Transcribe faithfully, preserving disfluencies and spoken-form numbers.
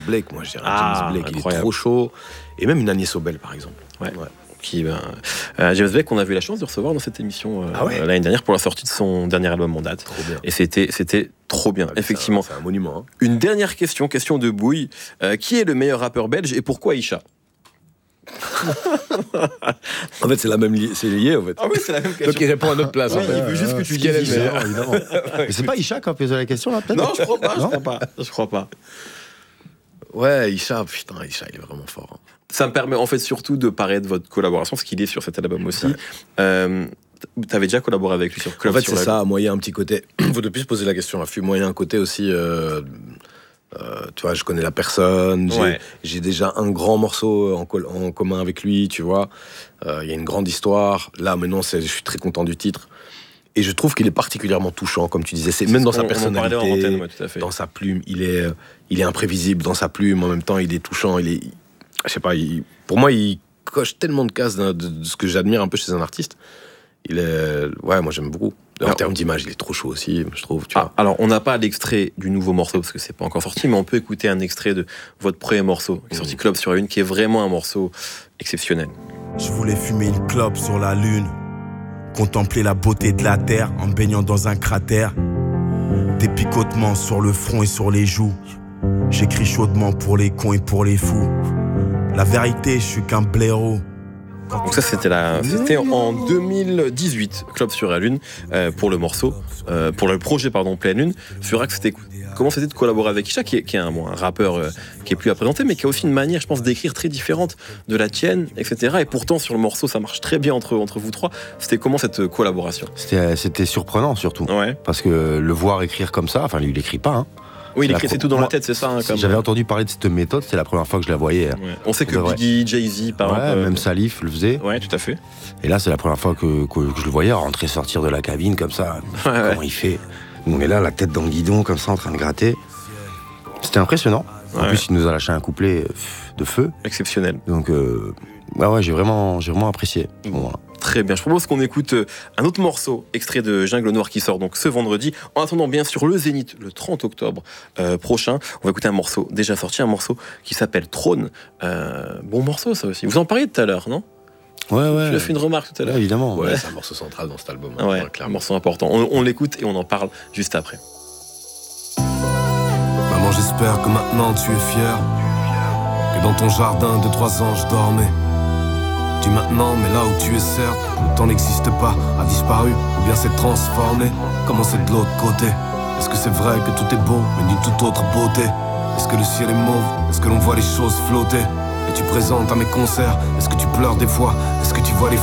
Blake, moi je dirais Ah, James Blake, incroyable. il est trop chaud. Et même une Agnès Obel, par exemple. Ouais. ouais. Qui, ben, euh, James Blake, on a eu la chance de recevoir dans cette émission euh, ah ouais l'année dernière pour la sortie de son dernier album en date. Trop bien. Et c'était, c'était trop bien, ah, effectivement. C'est un, c'est un monument. Hein. Une dernière question, question de bouille. Euh, qui est le meilleur rappeur belge et pourquoi Isha? En fait, c'est la même li- c'est lié, en fait. Ah oui, c'est la même question. Donc il répond à notre place. Ouais, en fait. il veut juste que tu Quel est le dises meilleur, Isha. évidemment. Mais c'est pas Isha qui a posé la question, là, peut-être? Non, je crois pas, je Non crois pas. Je crois pas. Ouais, Isha, putain, Isha, il est vraiment fort. Hein. Ça me permet en fait surtout de parler de votre collaboration, parce qu'il est sur cet album aussi. Euh, T'avais déjà collaboré avec lui sur Club En fait, sur c'est la... ça, moi, il y a un petit côté. Il faut de plus poser la question. Moi, il y a un côté aussi. Euh, euh, tu vois, je connais la personne. J'ai, Ouais. j'ai déjà un grand morceau en, col- en commun avec lui, tu vois. Euh, Il y a une grande histoire. Là, maintenant, c'est, je suis très content du titre. Et je trouve qu'il est particulièrement touchant, comme tu disais. C'est, C'est même ce dans qu'on- sa on en personnalité, parlait en antenne, ouais, tout à fait. dans sa plume. Il est, il est imprévisible dans sa plume. En même temps, il est touchant. Il est, je sais pas. Il, pour moi, il coche tellement de cases de, de, de ce que j'admire un peu chez un artiste. Il est, ouais, moi j'aime beaucoup. En Alors, termes d'image, il est trop chaud aussi, je trouve. Tu Ah, vois. alors, on n'a pas l'extrait du nouveau morceau parce que c'est pas encore sorti, mais on peut écouter un extrait de votre premier morceau qui est sorti Club sur la Lune, qui est vraiment un morceau exceptionnel. Je voulais fumer une clope sur la lune, contempler la beauté de la terre en baignant dans un cratère. Des picotements sur le front et sur les joues. J'écris chaudement pour les cons et pour les fous. La vérité, je suis qu'un blaireau. Donc ça, c'était, la... c'était en deux mille dix-huit, Club sur la Lune, euh, pour le morceau, euh, pour le projet, pardon, Pleine Lune. Furax, c'était... Comment c'était de collaborer avec Isha, qui est, qui est un, bon, un rappeur euh, qui est plus à présenter, mais qui a aussi une manière, je pense, d'écrire très différente de la tienne, et cetera. Et pourtant, sur le morceau, ça marche très bien entre, entre vous trois. C'était comment cette collaboration? C'était, c'était surprenant, surtout. Ouais. Parce que le voir écrire comme ça, enfin, lui, il écrit pas, hein. Oui, il C'est la écrit, c'est pro- tout dans moi, la tête, c'est ça. Hein, comme... J'avais entendu parler de cette méthode, c'est la première fois que je la voyais. Ouais. On sait que C'est vrai. Biggie, Jay-Z, par Ouais, exemple. euh, même Salif le faisait. Ouais, tout à fait. Et là, c'est la première fois que, que, que je le voyais rentrer, sortir de la cabine comme ça. Ouais, Comment ouais. il fait? Nous, on est là, la tête dans le guidon, comme ça, en train de gratter. C'était impressionnant. En Ouais. plus, il nous a lâché un couplet pff, de feu. Exceptionnel. Donc, euh, ouais, ouais, j'ai vraiment, j'ai vraiment apprécié. Bon, voilà. Très bien. Je propose qu'on écoute euh, un autre morceau, extrait de Jungle Noir, qui sort donc ce vendredi. En attendant, bien sûr, le Zénith, le trente octobre euh, prochain. On va écouter un morceau déjà sorti, un morceau qui s'appelle Trône. Euh, bon morceau, ça aussi. Vous en parliez tout à l'heure, non? Ouais, ouais. Tu as fait une remarque tout à Ouais, l'heure. évidemment. Ouais, Ouais. c'est un morceau central dans cet album. Ah ouais, hein, un clairement. morceau important. On, on l'écoute et on en parle juste après. Maman, j'espère que maintenant tu es fière, que dans ton jardin de trois ans je dormais. Tu maintenant, mais là où tu es certes, le temps n'existe pas, a disparu, ou bien s'est transformé. Comment c'est de l'autre côté? Est-ce que c'est vrai que tout est beau, mais d'une toute autre beauté? Est-ce que le ciel est mauve? Est-ce que l'on voit les choses flotter? Es-tu présente à mes concerts? Est-ce que tu pleures des fois? Est-ce que tu vois les